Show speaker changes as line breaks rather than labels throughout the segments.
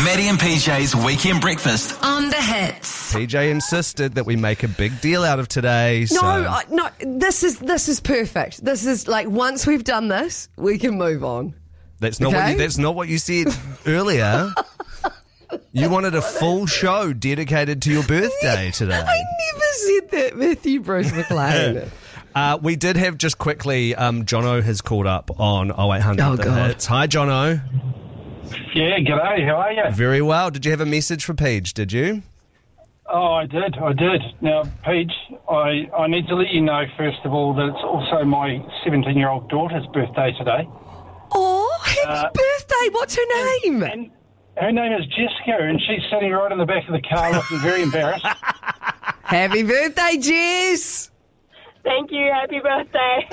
Maddie and PJ's Weekend Breakfast
on the Hits.
PJ insisted that we make a big deal out of today.
No, this is perfect. This is like, once we've done this, we can move on.
That's not what you said earlier. You wanted a full show dedicated to your birthday today.
I never said that with you, Bruce McLean.
We did have, just quickly, Jono has called up on 0800
Oh,
The
God.
Hits. Hi, Jono.
Yeah, g'day, how are you?
Very well. Did you have a message for Peach, did you?
Oh, I did. Now, Peach, I need to let you know, first of all, that it's also my 17-year-old daughter's birthday today.
Oh, happy birthday. What's her name?
And her name is Jessica, and she's sitting right in the back of the car looking very embarrassed.
Happy birthday, Jess.
Thank you. Happy birthday.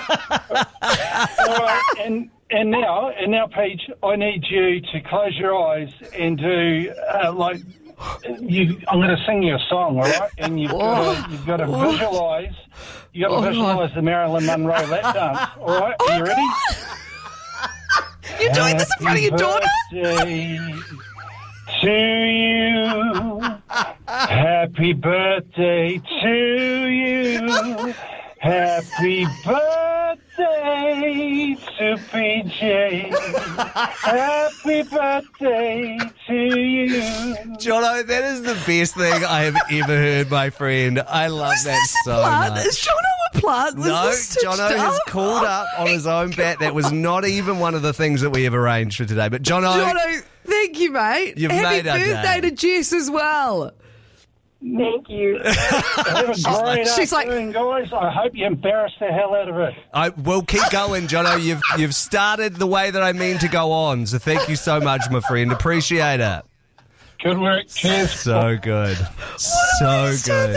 All right, and now, Peach, I need you to close your eyes and do I'm going to sing you a song, all right? And you've got to visualise. You got to visualise the Marilyn Monroe lap dance, all right? Are you ready?
You're doing this in front of your daughter?
Birthday to you. Happy birthday to you. Happy birthday to PJ. Happy birthday to you.
Jono, that is the best thing I have ever heard, my friend. I love that so much.
Is Jono a plant?
No, Jono has called up on his own bat. That was not even one of the things that we have arranged for today. But
Jono, thank you, mate.
You've
Happy
made our
birthday
day.
to Jess as well.
Thank you.
Have a great
She's like-
afternoon, guys. I hope you embarrass the hell out of it.
I will keep going, Jono. You've started the way that I mean to go on. So thank you so much, my friend. Appreciate it.
Good work. Cheers.
So good. So good.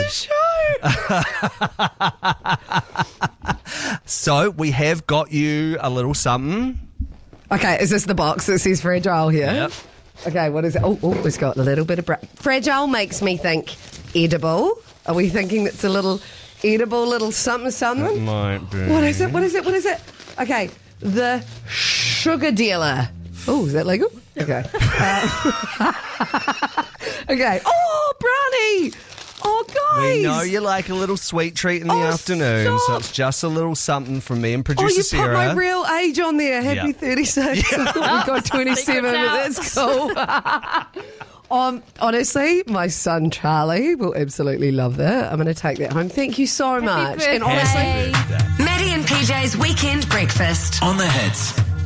So we have got you a little something.
Okay, is this the box that says fragile here?
Yep.
Okay, what is it? Oh, it's got a little bit of fragile makes me think edible. Are we thinking it's a little edible, little something, something?
Might be.
What is it? What is it? What is it? Okay, the sugar dealer. Oh, is that legal? Okay. Okay. Oh, brownie. Oh, guys.
We know you like a little sweet treat in the afternoon, so
stop.
it's just a little something from me and
Oh,
producer
you
Sarah.
put my real age on there. Happy
Yeah.
36. I thought we got 27, but that's cool. Honestly, my son Charlie will absolutely love that. I'm going to take that home. Thank you so much.
birthday.
And honestly,
Happy birthday.
Maddie and PJ's Weekend Breakfast.
on the Hits.